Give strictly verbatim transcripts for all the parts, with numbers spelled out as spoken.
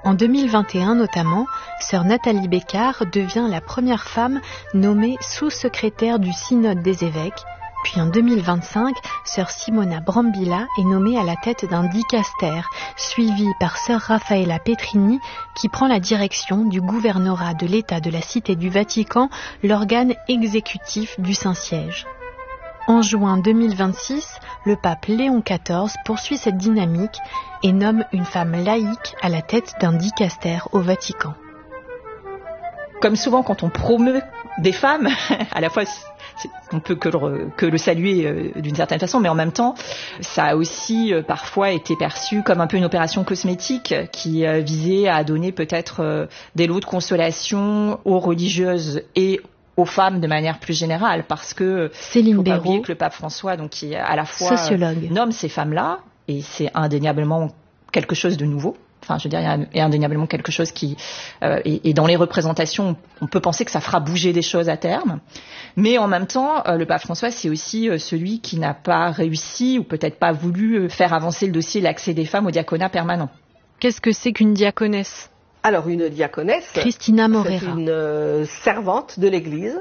En deux mille vingt et un notamment, sœur Nathalie Bécard devient la première femme nommée sous-secrétaire du synode des évêques. Puis en deux mille vingt-cinq, sœur Simona Brambilla est nommée à la tête d'un dicaster, suivie par sœur Raffaella Petrini, qui prend la direction du gouvernorat de l'État de la Cité du Vatican, l'organe exécutif du Saint-Siège. En juin deux mille vingt-six, le pape Léon quatorze poursuit cette dynamique et nomme une femme laïque à la tête d'un dicaster au Vatican. Comme souvent quand on promeut des femmes, à la fois on peut que le, que le saluer euh, d'une certaine façon, mais en même temps, ça a aussi euh, parfois été perçu comme un peu une opération cosmétique qui euh, visait à donner peut-être euh, des lots de consolation aux religieuses et aux femmes de manière plus générale, parce que Céline faut pas Béraud, oublier que le pape François, donc qui à la fois sociologue, nomme ces femmes-là, et c'est indéniablement quelque chose de nouveau. Enfin, je veux dire, il y a indéniablement quelque chose qui euh, et, et dans les représentations, on peut penser que ça fera bouger des choses à terme. Mais en même temps, euh, le pape François, c'est aussi euh, celui qui n'a pas réussi ou peut-être pas voulu euh, faire avancer le dossier de l'accès des femmes au diaconat permanent. Qu'est-ce que c'est qu'une diaconesse ? Alors, une diaconesse, Christina Morera. C'est une euh, servante de l'Église.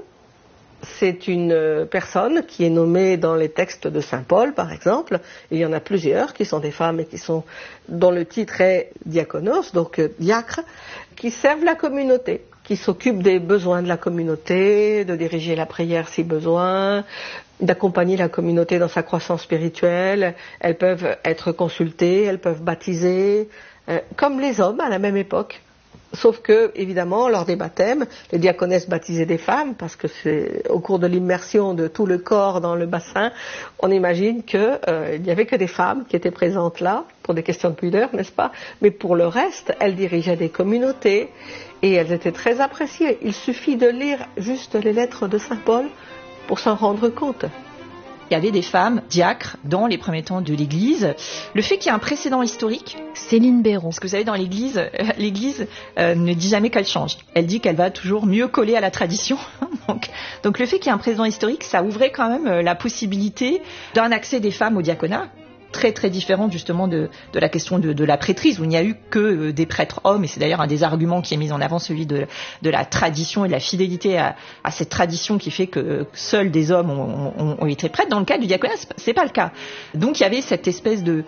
C'est une euh, personne qui est nommée dans les textes de Saint Paul, par exemple. Et il y en a plusieurs qui sont des femmes et qui sont, dont le titre est diaconos, donc euh, diacre, qui servent la communauté, qui s'occupent des besoins de la communauté, de diriger la prière si besoin, d'accompagner la communauté dans sa croissance spirituelle. Elles peuvent être consultées, elles peuvent baptiser, euh, comme les hommes à la même époque. Sauf que, évidemment, lors des baptêmes, les diaconesses baptisaient des femmes, parce que c'est au cours de l'immersion de tout le corps dans le bassin, on imagine qu'il euh, n'y avait que des femmes qui étaient présentes là, pour des questions de pudeur, n'est-ce pas ? Mais pour le reste, elles dirigeaient des communautés, et elles étaient très appréciées. Il suffit de lire juste les lettres de Saint Paul pour s'en rendre compte. Il y avait des femmes diacres dans les premiers temps de l'Église. Le fait qu'il y ait un précédent historique, Céline Béraud. parce que vous savez, dans l'Église, euh, l'Église euh, ne dit jamais qu'elle change. Elle dit qu'elle va toujours mieux coller à la tradition. donc, donc le fait qu'il y ait un précédent historique, ça ouvrait quand même euh, la possibilité d'un accès des femmes au diaconat, très très différent justement de, de la question de, de la prêtrise, où il n'y a eu que euh, des prêtres hommes, et c'est d'ailleurs un des arguments qui est mis en avant, celui de, de la tradition et de la fidélité à, à cette tradition qui fait que seuls des hommes ont, ont, ont été prêtres. Dans le cas du diaconat, c'est pas le cas. Donc il y avait cette espèce de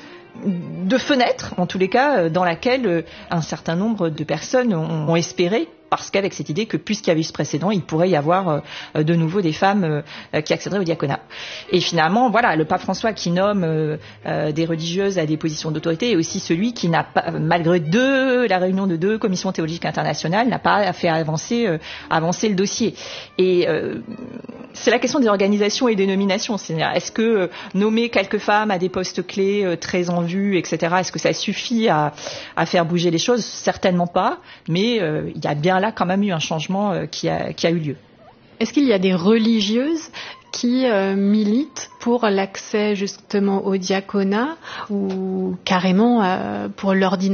de fenêtre, en tous les cas, dans laquelle un certain nombre de personnes ont, ont espéré, parce qu'avec cette idée que puisqu'il y avait eu ce précédent, il pourrait y avoir euh, de nouveau des femmes euh, qui accéderaient au diaconat. Et finalement, voilà, le pape François qui nomme euh, euh, des religieuses à des positions d'autorité est aussi celui qui n'a pas, malgré deux, la réunion de deux commissions théologiques internationales, n'a pas fait avancer, euh, avancer le dossier. Et euh, c'est la question des organisations et des nominations. C'est-à-dire, est-ce que euh, nommer quelques femmes à des postes clés euh, très en vue, et cetera, est-ce que ça suffit à, à faire bouger les choses ? Certainement pas, mais euh, il y a bien là quand même eu un changement euh, qui, a, qui a eu lieu. Est-ce qu'il y a des religieuses qui euh, militent pour l'accès justement au diaconat ou carrément euh, pour l'ordination ?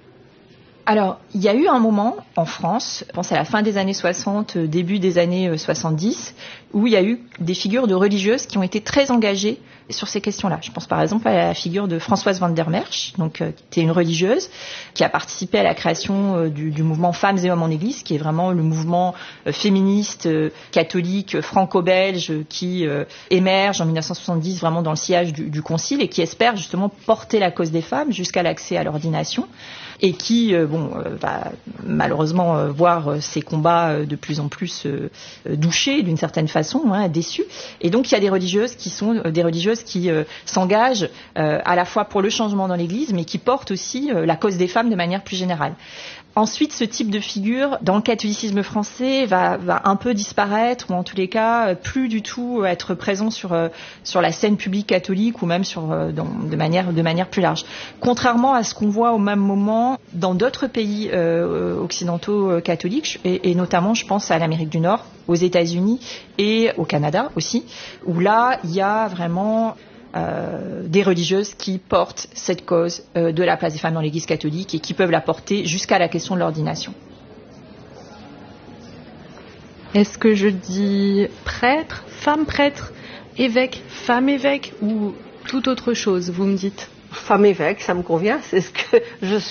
Alors, il y a eu un moment en France, je pense à la fin des années soixante, début des années soixante-dix, où il y a eu des figures de religieuses qui ont été très engagées sur ces questions-là. Je pense par exemple à la figure de Françoise van der Merch, donc, euh, qui était une religieuse, qui a participé à la création euh, du, du mouvement Femmes et Hommes en Église, qui est vraiment le mouvement euh, féministe, euh, catholique, euh, franco-belge, euh, qui euh, émerge en mille neuf cent soixante-dix vraiment dans le sillage du, du Concile et qui espère justement porter la cause des femmes jusqu'à l'accès à l'ordination. Et qui, euh, bon, euh, va malheureusement euh, voir euh, ces combats euh, de plus en plus euh, douchés d'une certaine façon, hein, déçus. Et donc il y a des religieuses qui sont euh, des religieuses qui euh, s'engagent euh, à la fois pour le changement dans l'Église, mais qui portent aussi euh, la cause des femmes de manière plus générale. Ensuite, ce type de figure, dans le catholicisme français, va, va un peu disparaître, ou en tous les cas, plus du tout être présent sur, sur la scène publique catholique, ou même sur, dans, de, manière, de manière plus large. Contrairement à ce qu'on voit au même moment dans d'autres pays euh, occidentaux euh, catholiques, et, et notamment, je pense à l'Amérique du Nord, aux États-Unis et au Canada aussi, où là, il y a vraiment... Euh, des religieuses qui portent cette cause euh, de la place des femmes dans l'Église catholique et qui peuvent la porter jusqu'à la question de l'ordination. Est-ce que je dis prêtre, femme prêtre, évêque, femme évêque ou toute autre chose, vous me dites ? Femme évêque, ça me convient, c'est ce que je